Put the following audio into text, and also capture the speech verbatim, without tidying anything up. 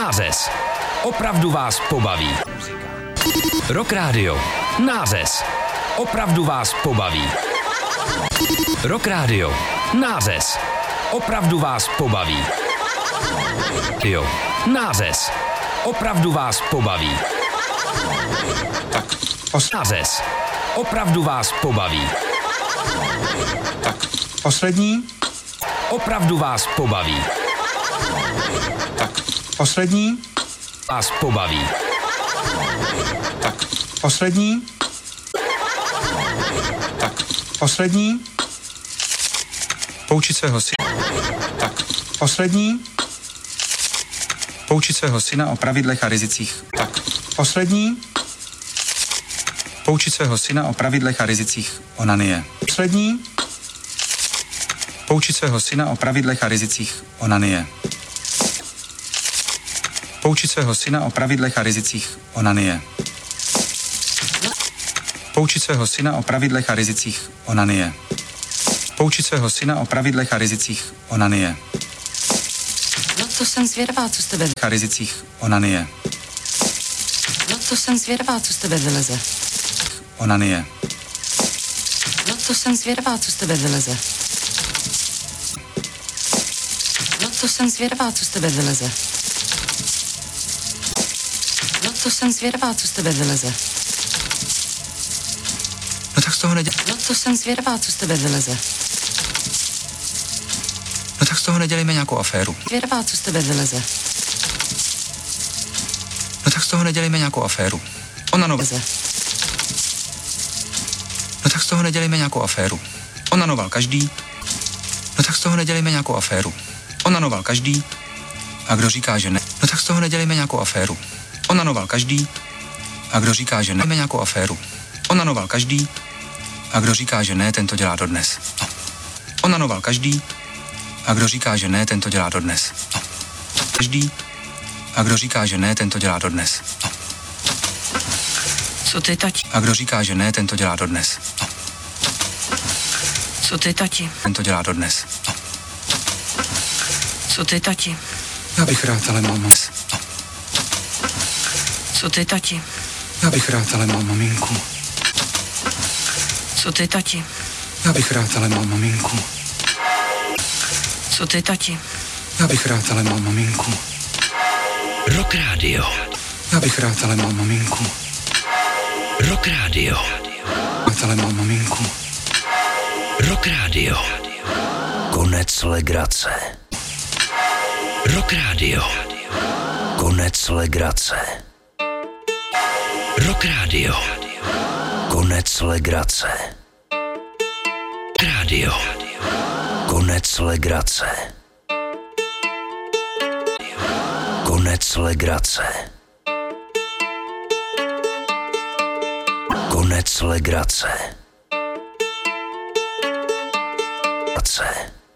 Nářez. Opravdu vás pobaví. Rock Radio. Nářez. Opravdu vás pobaví. Rock Radio. Nářez. Opravdu vás pobaví. Jo. Nářez. Opravdu vás pobaví. Tak, pos- Nářez. Opravdu vás pobaví. tak, poslední. Opravdu vás pobaví. Tak, poslední. Vás pobaví. Tak, poslední. Tak, poslední. Poučit svého syna. Tak, poslední. Poučit svého syna o pravidlech a rizicích. Tak, poslední. Poučit svého syna o pravidlech a rizicích onanie. Poslední. Poučit svého syna o pravidlech a rizicích onanie. Poučit svého syna o pravidlech a rizicích onanie. Poučit svého syna o pravidlech a rizicích onanie. Poučit svého syna o pravidlech a rizicích onanie. No to jsem zvědavá, co z tebe... A rizicích onanie. No to jsem zvědavá, co z tebe vyleze. Onanie. No to jsem zvědavá, co z tebe vyleze. No to jsem zvědavá, co z tebe vyleze. No to jsem zvědavá, co z tebe vyleze. No tak z toho nedělej. No to jsem zvědavá, co z tebe vyleze. No tak z toho nedělejme nějakou aféru. Zvědavá, co z tebe vyleze. No tak z toho nedělejme nějakou aféru. Ona nové. Vyleze. No tak z toho nedělejme nějakou aféru. Onanoval každý. No tak z toho nedělejme nějakou aféru. Onanoval každý. A kdo říká, že ne? No tak z toho nedělejme nějakou aféru. Onanoval každý. A kdo říká, že ne? Nedělejme nějakou aféru. Onanoval každý. A kdo říká, že ne, ten to dělá dodnes. No. Onanoval každý. A kdo říká, že ne, ten to dělá dodnes. No. Každý. A kdo říká, že ne, ten to dělá dodnes. No. Co ty, tati? A kdo říká, že ne, ten to dělá dodnes. No. Co ty, tati? Ten to dělá dodnes. No. Co ty, tati? Já bych rád, ale mám. No. Co ty, tati? Já bych rád, ale mám maminku. Co ty, tati? Já bych rád, ale mám maminku. Co ty, tati? Já bych rád, ale mám maminku. Rock Radio. Já bych rád, ale mám maminku. Rock Radio. Rád, ale mám maminku. Rock Radio. Konec legrace. Rock Radio. Konec legrace. Rock Radio. Konec legrace. Radio. Konec legrace. Konec legrace. Konec legrace.